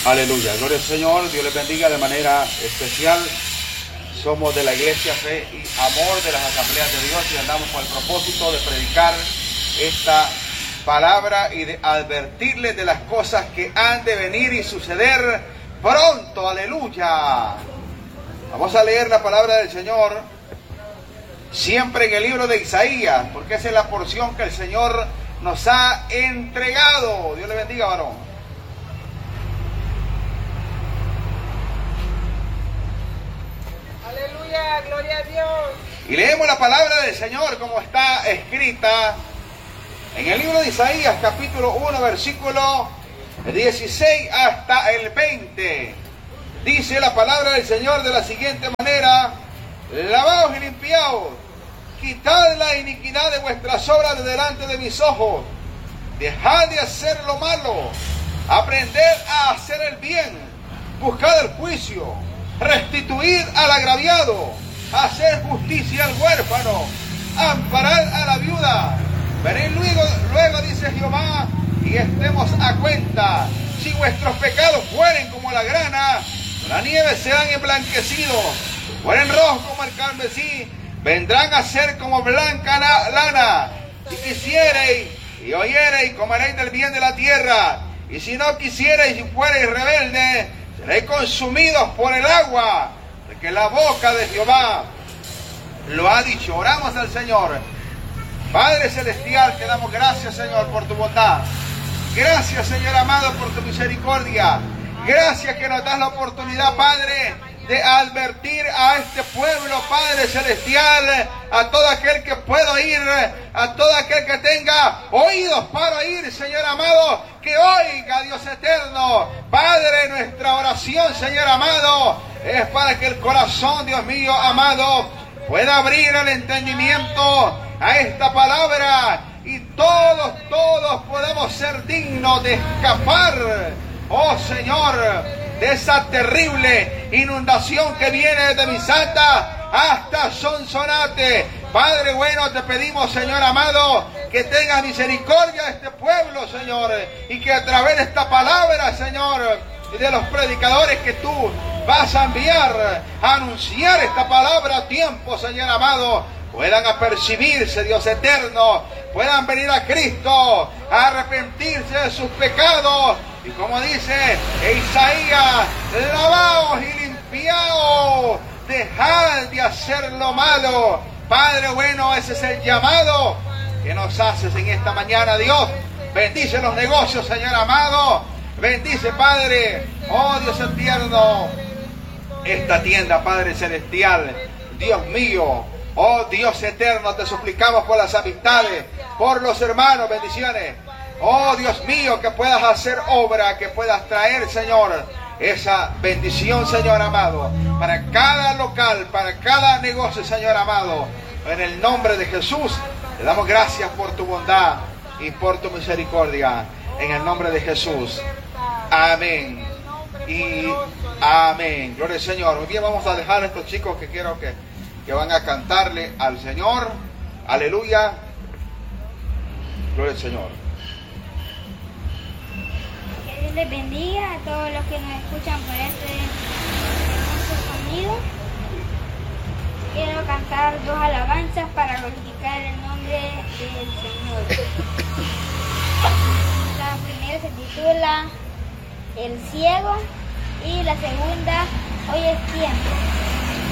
Aleluya, gloria al Señor, Dios les bendiga de manera especial. Somos de la Iglesia Fe y Amor de las Asambleas de Dios y andamos con el propósito de predicar esta palabra y de advertirles de las cosas que han de venir y suceder pronto. Aleluya. Vamos a leer la palabra del Señor siempre en el libro de Isaías, porque esa es la porción que el Señor nos ha entregado. Dios le bendiga, varón. Aleluya, gloria a Dios. Y leemos la palabra del Señor como está escrita en el libro de Isaías, capítulo 1, versículo 16 hasta el 20. Dice la palabra del Señor de la siguiente manera: lavaos y limpiaos, quitad la iniquidad de vuestras obras de delante de mis ojos, dejad de hacer lo malo, aprended a hacer el bien, buscad el juicio, restituid al agraviado, hacer justicia al huérfano, amparad a la viuda. Venid luego, dice Jehová, y estemos a cuenta. Si vuestros pecados fueren como la grana, la nieve serán emblanquecidos, fueren rojos como el carmesí, vendrán a ser como blanca lana. Si quisiereis y oyereis, comeréis del bien de la tierra, y si no quisiereis y fuereis rebeldes, seréis consumidos por el agua, porque la boca de Jehová lo ha dicho. Oramos al Señor. Padre celestial, te damos gracias, Señor, por tu bondad. Gracias, Señor amado, por tu misericordia. Gracias que nos das la oportunidad, Padre, de advertir a este pueblo, Padre celestial, a todo aquel que pueda oír, a todo aquel que tenga oídos para oír, Señor amado, que oiga, Dios eterno. Padre, nuestra oración, Señor amado, es para que el corazón, Dios mío amado, pueda abrir el entendimiento a esta palabra y todos podamos ser dignos de escapar, oh Señor, de esa terrible inundación que viene desde Misata hasta Sonsonate. Padre bueno, te pedimos, Señor amado, que tengas misericordia de este pueblo, Señor, y que a través de esta palabra, Señor, y de los predicadores que tú vas a enviar a anunciar esta palabra a tiempo, Señor amado, puedan apercibirse, Dios eterno, puedan venir a Cristo, a arrepentirse de sus pecados. Y como dice Isaías, lavaos y limpiaos, dejad de hacer lo malo. Padre bueno, ese es el llamado que nos haces en esta mañana, Dios. Bendice los negocios, Señor amado. Bendice, Padre, oh Dios eterno, esta tienda, Padre celestial. Dios mío, oh Dios eterno, te suplicamos por las amistades, por los hermanos, bendiciones. Oh Dios mío, que puedas hacer obra, que puedas traer, Señor, esa bendición, Señor amado, para cada local, para cada negocio, Señor amado. En el nombre de Jesús, te damos gracias por tu bondad y por tu misericordia. En el nombre de Jesús. Amén. Y amén. Gloria al Señor. Muy bien, vamos a dejar a estos chicos que quiero que van a cantarle al Señor. Aleluya. Gloria al Señor. Que Dios les bendiga a todos los que nos escuchan por este hermoso sonido. Quiero cantar dos alabanzas para glorificar el nombre del Señor. La primera se titula El ciego y la segunda Hoy es tiempo.